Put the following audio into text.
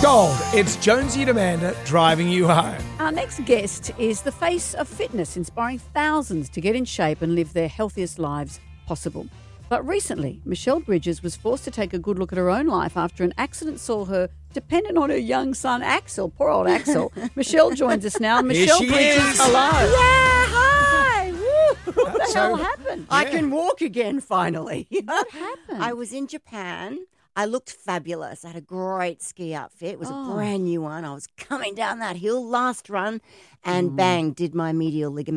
told. It's Jonesy and Amanda driving you home. Our next guest is the face of fitness, inspiring thousands to get in shape and live their healthiest lives possible. But recently, Michelle Bridges was forced to take a good look at her own life after an accident saw her dependent on her young son, Axel. Poor old Axel. Michelle joins us now. Michelle she Bridges, is. hello. Yeah, hi. Woo. What the hell happened? I can walk again, finally. What happened? I was in Japan. I looked fabulous. I had a great ski outfit. It was a brand new one. I was coming down that hill last run and bang, did my medial ligament